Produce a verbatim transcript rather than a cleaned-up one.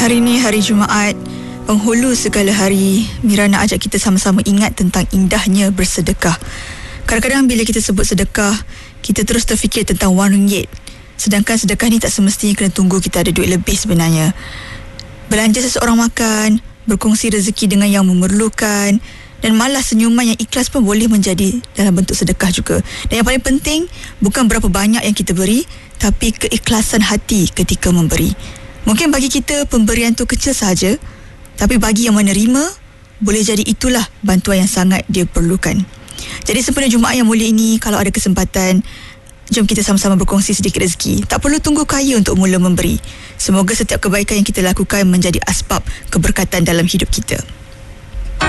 Hari ni hari Jumaat, penghulu segala hari, Mira nak ajak kita sama-sama ingat tentang indahnya bersedekah. Kadang-kadang bila kita sebut sedekah, kita terus terfikir tentang wang ringgit. Sedangkan sedekah ni tak semestinya kena tunggu kita ada duit lebih sebenarnya. Belanja seseorang makan, berkongsi rezeki dengan yang memerlukan, dan malah senyuman yang ikhlas pun boleh menjadi dalam bentuk sedekah juga. Dan yang paling penting, bukan berapa banyak yang kita beri, tapi keikhlasan hati ketika memberi. Mungkin bagi kita pemberian tu kecil saja, tapi bagi yang menerima, boleh jadi itulah bantuan yang sangat dia perlukan. Jadi sempena Jumaat yang mulia ini, kalau ada kesempatan, jom kita sama-sama berkongsi sedikit rezeki. Tak perlu tunggu kaya untuk mula memberi. Semoga setiap kebaikan yang kita lakukan menjadi asbab keberkatan dalam hidup kita.